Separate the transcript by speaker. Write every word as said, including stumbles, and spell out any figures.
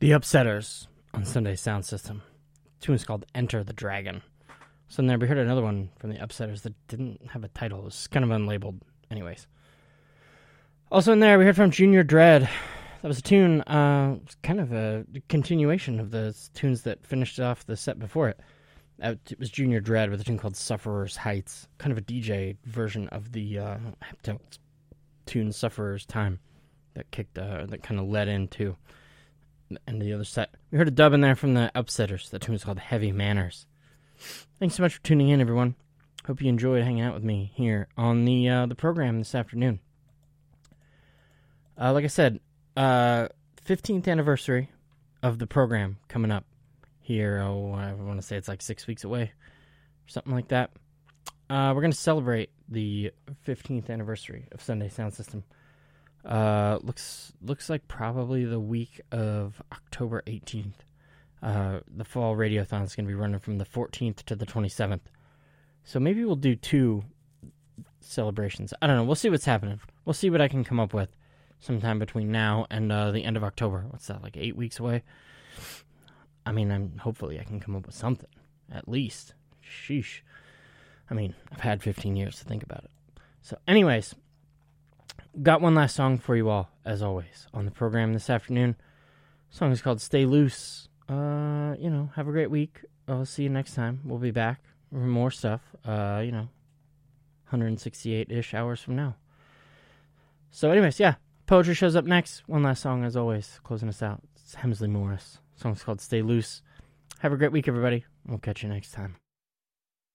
Speaker 1: The Upsetters on Sunday Sound System. The tune is called Enter the Dragon. So in there we heard another one from the Upsetters that didn't have a title. It was kind of unlabeled. Anyways. Also in there we heard from Junior Dread. That was a tune, uh, kind of a continuation of the tunes that finished off the set before it. Uh, it was Junior Dread with a tune called Sufferer's Heights. Kind of a D J version of the uh, Heptones tune Sufferer's Time that kicked, uh, that kind of led into the end of the other set. We heard a dub in there from the Upsetters. The tune is called Heavy Manners. Thanks so much for tuning in, everyone. Hope you enjoyed hanging out with me here on the uh, the program this afternoon. Uh, like I said, uh, fifteenth anniversary of the program coming up here. Oh, I want to say it's like six weeks away, or something like that. Uh, we're going to celebrate the fifteenth anniversary of Sunday Sound System. Uh, looks looks like probably the week of October eighteenth. Uh, the fall radiothon is going to be running from the fourteenth to the twenty-seventh. So maybe we'll do two celebrations. I don't know. We'll see what's happening. We'll see what I can come up with sometime between now and uh, the end of October. What's that, like eight weeks away? I mean, I'm hopefully I can come up with something, at least. Sheesh. I mean, I've had fifteen years to think about it. So anyways, got one last song for you all, as always, on the program this afternoon. The song is called Stay Loose. Uh, you know, have a great week. I'll see you next time. We'll be back for more stuff, uh, you know, one hundred sixty-eight-ish hours from now. So anyways, yeah, Poetry shows up next. One last song, as always, closing us out. It's Hemsley Morris. The song's called Stay Loose. Have a great week, everybody. We'll catch you next time.